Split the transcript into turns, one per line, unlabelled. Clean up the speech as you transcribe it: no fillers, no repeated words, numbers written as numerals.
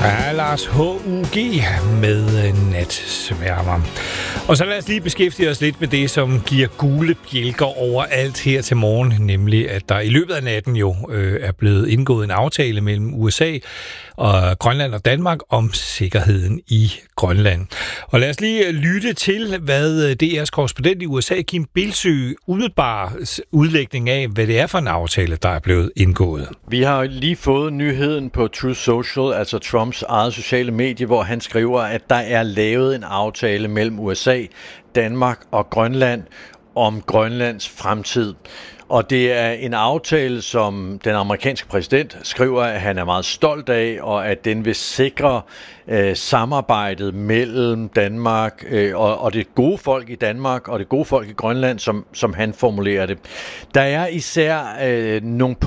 Ja, Lars H.U.G. med Natsværmer. Og så lad os lige beskæftige os lidt med det, som giver gule bjælker overalt her til morgen, nemlig at der i løbet af natten jo er blevet indgået en aftale mellem USA og Grønland og Danmark om sikkerheden i Grønland. Og lad os lige lytte til, hvad DR's korrespondent i USA, Kim Bildsøe, umiddelbar udlægning af, hvad det er for en aftale, der er blevet indgået.
Vi har lige fået nyheden på Truth Social, altså Trumps eget sociale medie, hvor han skriver, at der er lavet en aftale mellem USA, Danmark og Grønland om Grønlands fremtid. Og det er en aftale, som den amerikanske præsident skriver, at han er meget stolt af, og at den vil sikre samarbejdet mellem Danmark og det gode folk i Danmark og det gode folk i Grønland, som han formulerer det. Der er især nogle